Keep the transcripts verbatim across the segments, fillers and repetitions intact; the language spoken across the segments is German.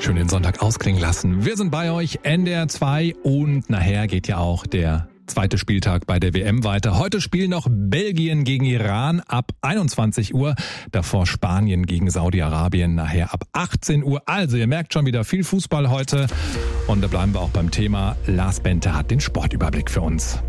schön den Sonntag ausklingen lassen. Wir sind bei euch, N D R zwei, und nachher geht ja auch der zweite Spieltag bei der W M weiter. Heute spielen noch Belgien gegen Iran ab einundzwanzig Uhr. Davor Spanien gegen Saudi-Arabien nachher ab achtzehn Uhr. Also ihr merkt schon wieder viel Fußball heute. Und da bleiben wir auch beim Thema. Lars Bente hat den Sportüberblick für uns.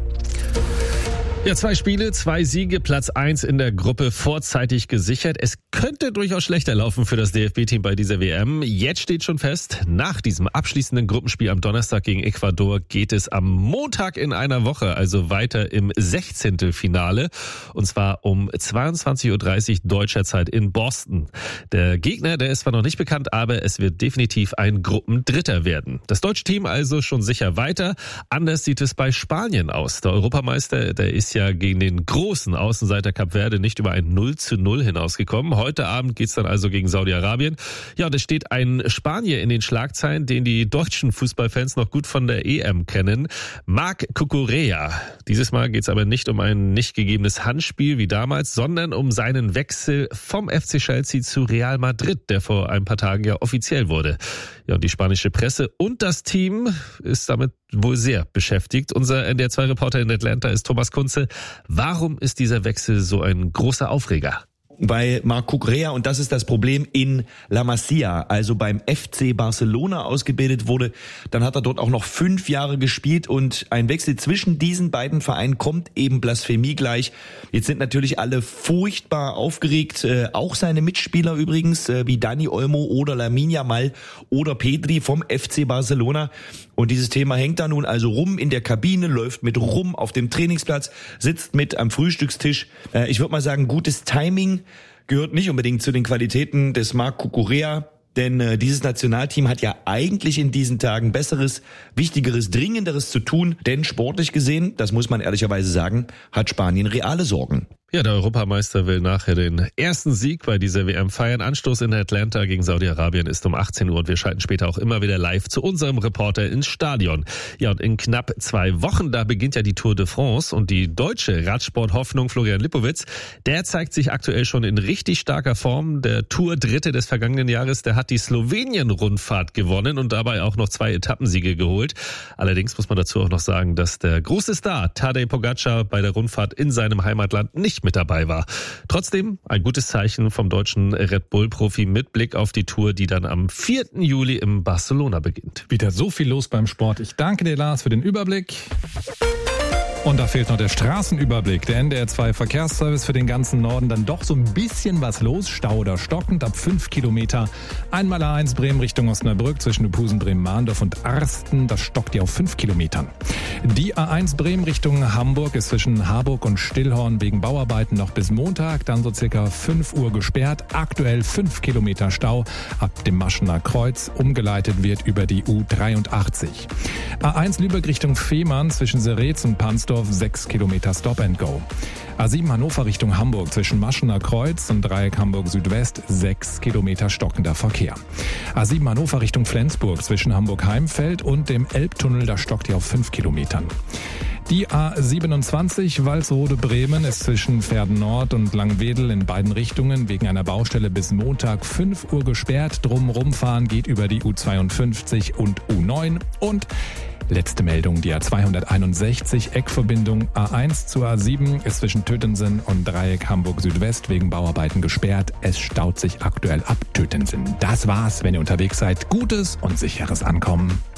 Ja, zwei Spiele, zwei Siege, Platz eins in der Gruppe vorzeitig gesichert. Es könnte durchaus schlechter laufen für das D F B-Team bei dieser W M. Jetzt steht schon fest, nach diesem abschließenden Gruppenspiel am Donnerstag gegen Ecuador geht es am Montag in einer Woche, also weiter im sechzehnten Finale. Und zwar um zweiundzwanzig Uhr dreißig deutscher Zeit in Boston. Der Gegner, der ist zwar noch nicht bekannt, aber es wird definitiv ein Gruppendritter werden. Das deutsche Team also schon sicher weiter. Anders sieht es bei Spanien aus. Der Europameister, der ist ja gegen den großen Außenseiter Kap Verde nicht über ein null zu null hinausgekommen. Heute Abend geht's dann also gegen Saudi-Arabien. Ja, und es steht ein Spanier in den Schlagzeilen, den die deutschen Fußballfans noch gut von der E M kennen. Marc Cucurella. Dieses Mal geht's aber nicht um ein nicht gegebenes Handspiel wie damals, sondern um seinen Wechsel vom F C Chelsea zu Real Madrid, der vor ein paar Tagen ja offiziell wurde. Ja, und die spanische Presse und das Team ist damit wohl sehr beschäftigt. Unser N D R zwei Reporter in Atlanta ist Thomas Kunze. Warum ist dieser Wechsel so ein großer Aufreger? Bei Marc Cucurella, und das ist das Problem, in La Masia, also beim F C Barcelona ausgebildet wurde. Dann hat er dort auch noch fünf Jahre gespielt und ein Wechsel zwischen diesen beiden Vereinen kommt eben Blasphemie gleich. Jetzt sind natürlich alle furchtbar aufgeregt, äh, auch seine Mitspieler übrigens, äh, wie Dani Olmo oder Lamine Yamal oder Pedri vom F C Barcelona. Und dieses Thema hängt da nun also rum in der Kabine, läuft mit rum auf dem Trainingsplatz, sitzt mit am Frühstückstisch. Äh, ich würde mal sagen, gutes Timing gehört nicht unbedingt zu den Qualitäten des Marc Cucurella, denn äh, dieses Nationalteam hat ja eigentlich in diesen Tagen Besseres, Wichtigeres, Dringenderes zu tun, denn sportlich gesehen, das muss man ehrlicherweise sagen, hat Spanien reale Sorgen. Ja, der Europameister will nachher den ersten Sieg bei dieser W M feiern. Anstoß in Atlanta gegen Saudi-Arabien ist um achtzehn Uhr und wir schalten später auch immer wieder live zu unserem Reporter ins Stadion. Ja, und in knapp zwei Wochen, da beginnt ja die Tour de France und die deutsche Radsport-Hoffnung Florian Lipowitz, der zeigt sich aktuell schon in richtig starker Form. Der Tour-Dritte des vergangenen Jahres, der hat die Slowenien-Rundfahrt gewonnen und dabei auch noch zwei Etappensiege geholt. Allerdings muss man dazu auch noch sagen, dass der große Star Tadej Pogacar bei der Rundfahrt in seinem Heimatland nicht mit dabei war. Trotzdem ein gutes Zeichen vom deutschen Red Bull-Profi mit Blick auf die Tour, die dann am vierten Juli in Barcelona beginnt. Wieder so viel los beim Sport. Ich danke dir, Lars, für den Überblick. Und da fehlt noch der Straßenüberblick. Der N D R zwei Verkehrsservice für den ganzen Norden. Dann doch so ein bisschen was los. Stau oder stockend ab fünf Kilometer. Einmal A eins Bremen Richtung Osnabrück zwischen Uphusen, Bremen-Mahndorf und Arsten. Das stockt ja auf fünf Kilometern. Die A eins Bremen Richtung Hamburg ist zwischen Harburg und Stillhorn wegen Bauarbeiten noch bis Montag. Dann so circa fünf Uhr gesperrt. Aktuell fünf Kilometer Stau ab dem Maschener Kreuz. Umgeleitet wird über die U dreiundachtzig. A eins Lübeck Richtung Fehmarn zwischen Seretz und Pansdorf. sechs Kilometer Stop and Go. A sieben Hannover Richtung Hamburg zwischen Maschener Kreuz und Dreieck Hamburg Südwest sechs Kilometer stockender Verkehr. A sieben Hannover Richtung Flensburg zwischen Hamburg-Heimfeld und dem Elbtunnel, da stockt ihr auf fünf Kilometern. Die A siebenundzwanzig Walsrode-Bremen ist zwischen Verden Nord und Langwedel in beiden Richtungen wegen einer Baustelle bis Montag fünf Uhr gesperrt. Drum rumfahren geht über die U zweiundfünfzig und U neun. Und letzte Meldung, die A zweihunderteinundsechzig Eckverbindung A eins zur A sieben ist zwischen Tötensen und Dreieck Hamburg Südwest wegen Bauarbeiten gesperrt. Es staut sich aktuell ab Tötensen. Das war's, wenn ihr unterwegs seid. Gutes und sicheres Ankommen.